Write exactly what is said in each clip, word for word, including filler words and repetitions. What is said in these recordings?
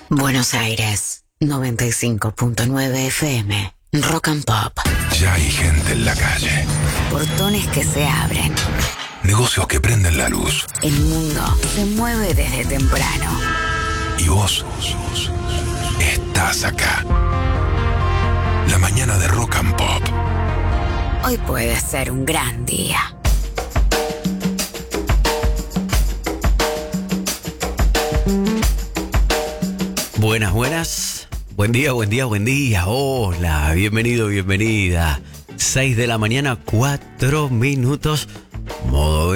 Buenos Aires, noventa y cinco punto nueve F M, Rock and Pop. Ya hay gente en la calle. Portones que se abren. Negocios que prenden la luz. El mundo se mueve desde temprano. Y vos estás acá. La mañana de Rock and Pop. Hoy puede ser un gran día. Buenas, buenas. Buen día, buen día, buen día. Hola, bienvenido, bienvenida. seis de la mañana, cuatro minutos. Modo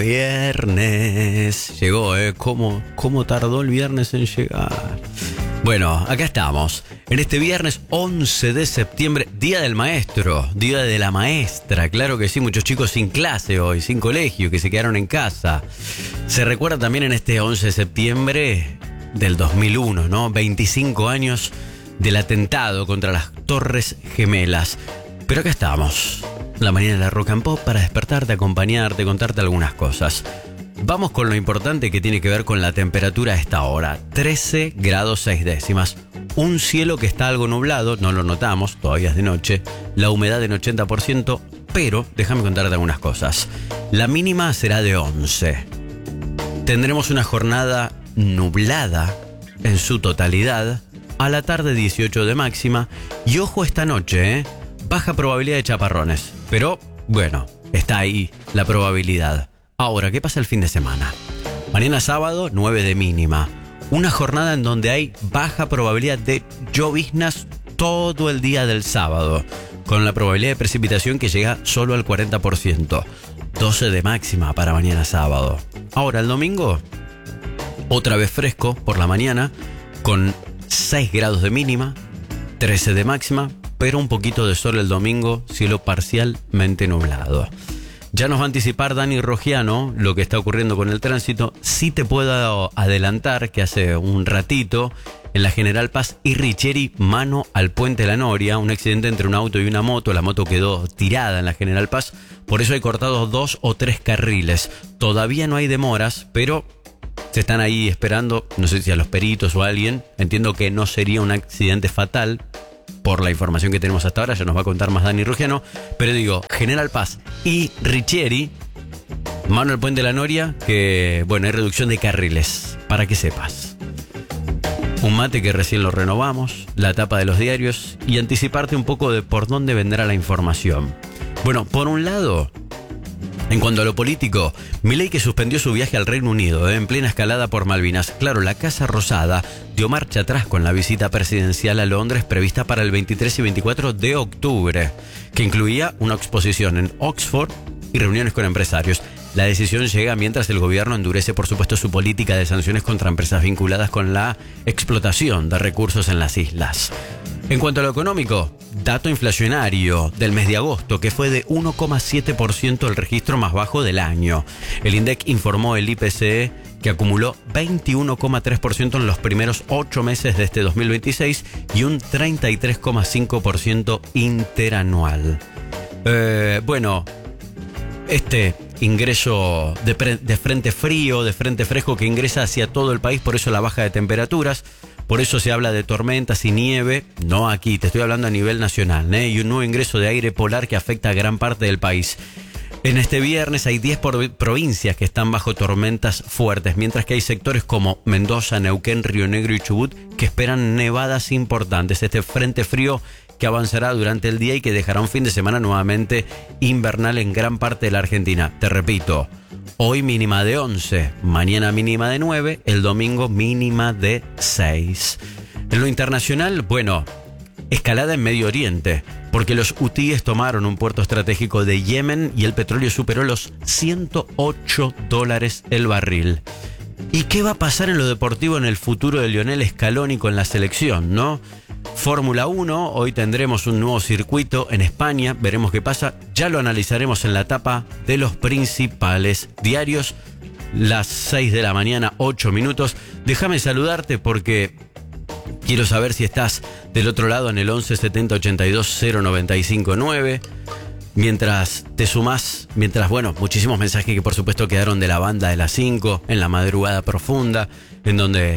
viernes. Llegó, ¿eh? ¿Cómo, cómo tardó el viernes en llegar? Bueno, acá estamos. En este viernes once de septiembre, Día del Maestro, Día de la Maestra. Claro que sí, muchos chicos sin clase hoy, sin colegio, que se quedaron en casa. Se recuerda también en este once de septiembre del dos mil uno, ¿no? veinticinco años del atentado contra las Torres Gemelas. Pero acá estamos, la mañana de la Rock and Pop, para despertarte, acompañarte, contarte algunas cosas. Vamos con lo importante que tiene que ver con la temperatura a esta hora. trece grados seis décimas. Un cielo que está algo nublado, no lo notamos, todavía es de noche. La humedad en ochenta por ciento, pero déjame contarte algunas cosas. La mínima será de once. Tendremos una jornada nublada en su totalidad. A la tarde dieciocho de máxima. Y ojo esta noche, ¿eh? Baja probabilidad de chaparrones. Pero, bueno, está ahí la probabilidad. Ahora, ¿qué pasa el fin de semana? Mañana sábado, nueve de mínima. Una jornada en donde hay baja probabilidad de lloviznas todo el día del sábado, con la probabilidad de precipitación que llega solo al cuarenta por ciento. doce de máxima para mañana sábado. Ahora, el domingo, otra vez fresco por la mañana, con seis grados de mínima, trece de máxima, pero un poquito de sol el domingo, cielo parcialmente nublado. Ya nos va a anticipar Dani Rogiano lo que está ocurriendo con el tránsito. Sí te puedo adelantar que hace un ratito, en la General Paz y Richieri, mano al Puente La Noria, un accidente entre un auto y una moto. La moto quedó tirada en la General Paz, por eso hay cortados dos o tres carriles. Todavía no hay demoras, pero se están ahí esperando, no sé si a los peritos o a alguien. Entiendo que no sería un accidente fatal, por la información que tenemos hasta ahora. Ya nos va a contar más Dani Rugiano. Pero digo, General Paz y Richieri, mano al Puente La Noria, que bueno, hay reducción de carriles, para que sepas. Un mate que recién lo renovamos, la tapa de los diarios y anticiparte un poco de por dónde vendrá la información. Bueno, por un lado, en cuanto a lo político, Milei, que suspendió su viaje al Reino Unido, ¿eh? en plena escalada por Malvinas. Claro, la Casa Rosada dio marcha atrás con la visita presidencial a Londres prevista para el veintitrés y veinticuatro de octubre, que incluía una exposición en Oxford y reuniones con empresarios. La decisión llega mientras el gobierno endurece, por supuesto, su política de sanciones contra empresas vinculadas con la explotación de recursos en las islas. En cuanto a lo económico, dato inflacionario del mes de agosto, que fue de uno coma siete por ciento, el registro más bajo del año. El INDEC informó el I P C E que acumuló veintiuno coma tres por ciento en los primeros ocho meses de este dos mil veintiséis y un treinta y tres coma cinco por ciento interanual. Eh, bueno, este ingreso de, pre- de frente frío, de frente fresco que ingresa hacia todo el país, por eso la baja de temperaturas. Por eso se habla de tormentas y nieve, no aquí, te estoy hablando a nivel nacional, ¿eh? Y un nuevo ingreso de aire polar que afecta a gran parte del país. En este viernes hay diez por- provincias que están bajo tormentas fuertes, mientras que hay sectores como Mendoza, Neuquén, Río Negro y Chubut que esperan nevadas importantes. Este frente frío que avanzará durante el día y que dejará un fin de semana nuevamente invernal en gran parte de la Argentina. Te repito, hoy mínima de once, mañana mínima de nueve, el domingo mínima de seis. En lo internacional, bueno, escalada en Medio Oriente, porque los hutíes tomaron un puerto estratégico de Yemen y el petróleo superó los ciento ocho dólares el barril. ¿Y qué va a pasar en lo deportivo en el futuro de Lionel Scaloni con la selección, no? Fórmula uno, hoy tendremos un nuevo circuito en España, veremos qué pasa, ya lo analizaremos en la tapa de los principales diarios, las seis de la mañana, ocho minutos. Déjame saludarte porque quiero saber si estás del otro lado en el once setenta ochenta y dos cero noventa y cinco nueve. Mientras te sumás, mientras, bueno, muchísimos mensajes que por supuesto quedaron de la banda de las cinco, en la madrugada profunda, en donde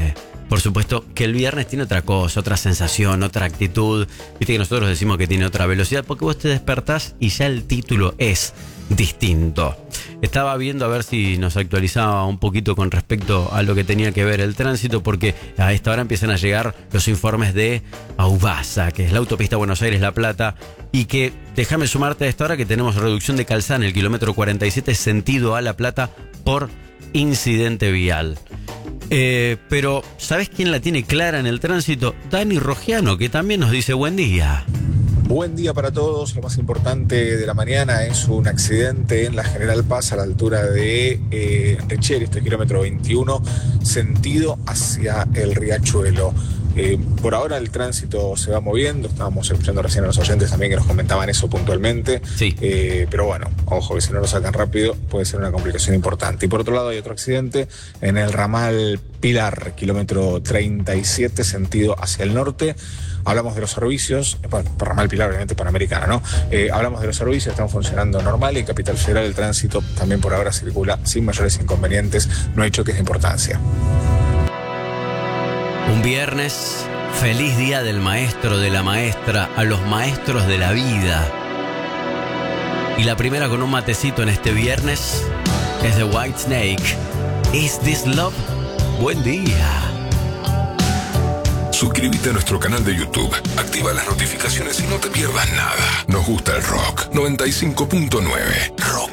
por supuesto, que el viernes tiene otra cosa, otra sensación, otra actitud. Viste que nosotros decimos que tiene otra velocidad, porque vos te despertás y ya el título es distinto. Estaba viendo a ver si nos actualizaba un poquito con respecto a lo que tenía que ver el tránsito, porque a esta hora empiezan a llegar los informes de Aubasa, que es la autopista Buenos Aires-La Plata, y que, déjame sumarte a esta hora, que tenemos reducción de calzada en el kilómetro cuarenta y siete sentido a La Plata por incidente vial. Eh, pero, ¿sabés quién la tiene clara en el tránsito? Dani Rogiano, que también nos dice buen día. Buen día para todos. Lo más importante de la mañana es un accidente en la General Paz a la altura de eh, Richeri, este kilómetro veintiuno, sentido hacia el Riachuelo. Eh, por ahora el tránsito se va moviendo, estábamos escuchando recién a los oyentes también que nos comentaban eso puntualmente, sí. eh, pero bueno, ojo que si no lo sacan rápido puede ser una complicación importante. Y por otro lado hay otro accidente en el ramal Pilar, kilómetro treinta y siete, sentido hacia el norte. Hablamos de los servicios, bueno, por ramal Pilar obviamente Panamericana, ¿no? Eh, hablamos de los servicios, están funcionando normal y en Capital Federal el tránsito también por ahora circula sin mayores inconvenientes, no hay choques de importancia. Un viernes, feliz día del maestro, de la maestra, a los maestros de la vida. Y la primera con un matecito en este viernes es de Whitesnake. Is This Love? Buen día. Suscríbete a nuestro canal de YouTube, activa las notificaciones y no te pierdas nada. Nos gusta el rock. noventa y cinco punto nueve Rock